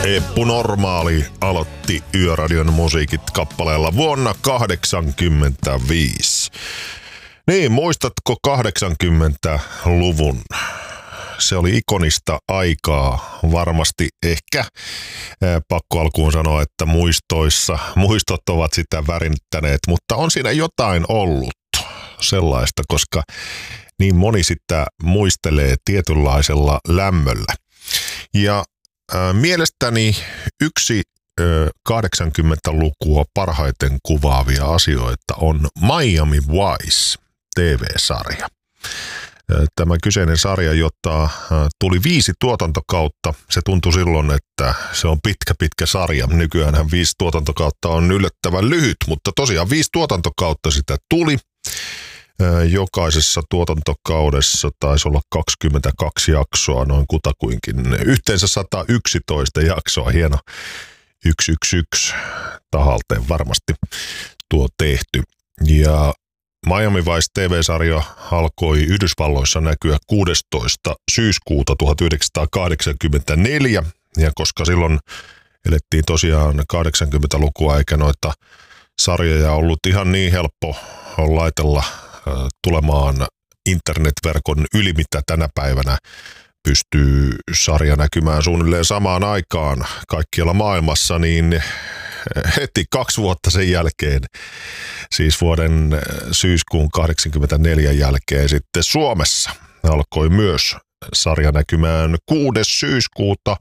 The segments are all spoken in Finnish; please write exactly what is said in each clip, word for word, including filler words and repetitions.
Eppu Normaali aloitti Yöradion musiikit kappaleella vuonna kahdeksankymmentäviisi. Niin, muistatko kahdeksankymmentäluvun? Se oli ikonista aikaa, varmasti ehkä. Pakko alkuun sanoa, että muistoissa, muistot ovat sitä värittäneet, mutta on siinä jotain ollut sellaista, koska niin moni sitä muistelee tietynlaisella lämmöllä. Ja äh, mielestäni yksi äh, kahdeksankymmentälukua parhaiten kuvaavia asioita on Miami Vice T V-sarja. Tämä kyseinen sarja, jota tuli viisi tuotantokautta. Se tuntui silloin, että se on pitkä, pitkä sarja. Nykyäänhän viisi tuotantokautta on yllättävän lyhyt, mutta tosiaan viisi tuotantokautta sitä tuli. Jokaisessa tuotantokaudessa taisi olla kaksikymmentäkaksi jaksoa, noin kutakuinkin. Yhteensä sata yksitoista jaksoa, hieno yksi yksi yksi tahalteen varmasti tuo tehty. Ja Miami Vice T V-sarja alkoi Yhdysvalloissa näkyä kuudestoista syyskuuta tuhatyhdeksänsataakahdeksankymmentäneljä, ja koska silloin elettiin tosiaan kahdeksankymmentälukua eikä noita sarjoja ollut ihan niin helppo laitella tulemaan internetverkon yli, mitä tänä päivänä pystyy sarja näkymään suunnilleen samaan aikaan kaikkialla maailmassa, niin heti kaksi vuotta sen jälkeen, siis vuoden syyskuun kahdeksankymmentäneljä jälkeen sitten Suomessa alkoi myös sarja näkymään kuudes syyskuuta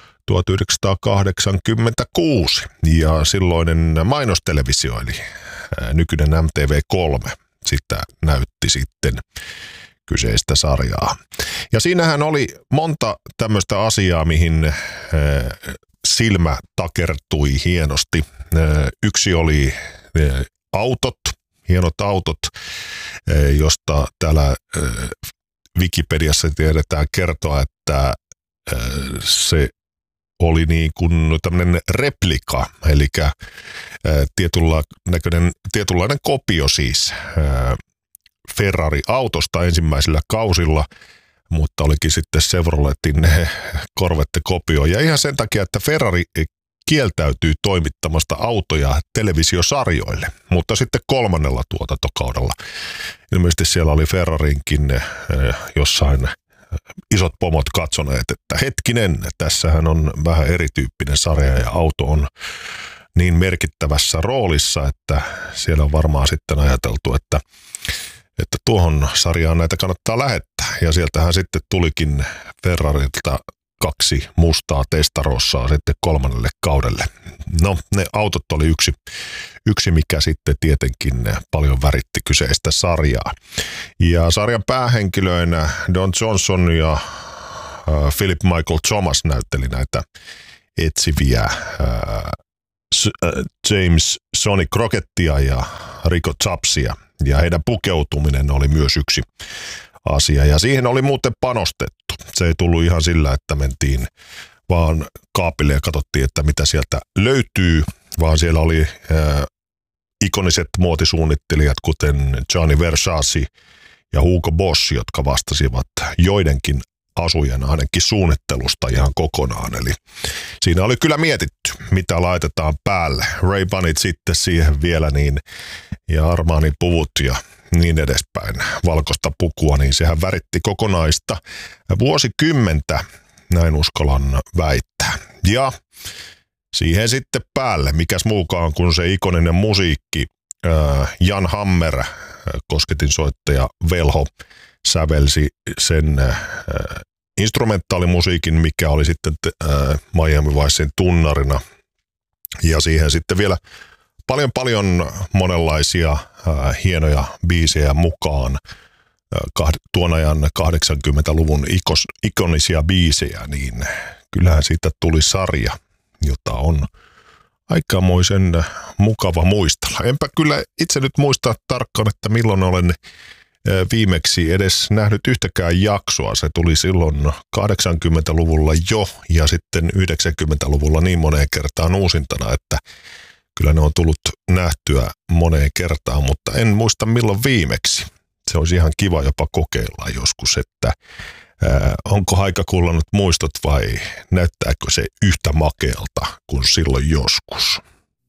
tuhatyhdeksänsataakahdeksankymmentäkuusi, ja silloinen mainostelevisio eli nykyinen M T V kolme sitä näytti sitten kyseistä sarjaa. Ja siinähän oli monta tämmöistä asiaa, mihin silmä takertui hienosti. Yksi oli autot, hienot autot, josta täällä Wikipediassa tiedetään kertoa, että se oli niin kuin tämmöinen replika, eli tietynlainen, tietynlainen kopio siis Ferrari-autosta ensimmäisillä kausilla, mutta olikin sitten Chevroletin Corvette-kopio. Ja ihan sen takia, että Ferrari kieltäytyy toimittamasta autoja televisiosarjoille, mutta sitten kolmannella tuotantokaudella. Ilmeisesti siellä oli Ferrarinkin jossain isot pomot katsoneet, että hetkinen, tässähän on vähän erityyppinen sarja ja auto on niin merkittävässä roolissa, että siellä on varmaan sitten ajateltu, että että tuohon sarjaan näitä kannattaa lähettää. Ja sieltähän sitten tulikin Ferrarilta kaksi mustaa Testarossaa sitten kolmannelle kaudelle. No, ne autot oli yksi, yksi mikä sitten tietenkin paljon väritti kyseistä sarjaa. Ja sarjan päähenkilöinä Don Johnson ja äh, Philip Michael Thomas näytteli näitä etsiviä äh, James Sonny Crockettia ja Rico Chapsia. Ja heidän pukeutuminen oli myös yksi asia. Ja siihen oli muuten panostettu. Se ei tullut ihan sillä, että mentiin vaan kaapille ja katsottiin, että mitä sieltä löytyy, vaan siellä oli äh, ikoniset muotisuunnittelijat, kuten Gianni Versace ja Hugo Boss, jotka vastasivat joidenkin asujen ainakin suunnittelusta ihan kokonaan. Eli siinä oli kyllä mietitty, mitä laitetaan päälle. Ray-Banit sitten siihen vielä niin, ja Armani-puvut ja niin edespäin. Valkoista pukua, niin sehän väritti kokonaista vuosikymmentä, näin uskallan väittää. Ja siihen sitten päälle, mikäs muukaan kuin se ikoninen musiikki, Jan Hammer, kosketinsoittaja Velho, sävelsi sen äh, instrumentaalimusiikin, mikä oli sitten äh, Miami Vicen tunnarina. Ja siihen sitten vielä paljon paljon monenlaisia äh, hienoja biisejä mukaan. Äh, kah- tuon ajan kahdeksankymmentäluvun ikos, ikonisia biisejä, niin kyllähän siitä tuli sarja, jota on aikamoisen mukava muistella. Enpä kyllä itse nyt muista tarkkaan, että milloin olen viimeksi edes nähnyt yhtäkään jaksoa. Se tuli silloin kahdeksankymmentäluvulla jo ja sitten yhdeksänkymmentäluvulla niin moneen kertaan uusintana, että kyllä ne on tullut nähtyä moneen kertaan, mutta en muista milloin viimeksi. Se olisi ihan kiva jopa kokeilla joskus, että Ää, onko aika kullannut muistot vai näyttääkö se yhtä makealta kuin silloin joskus?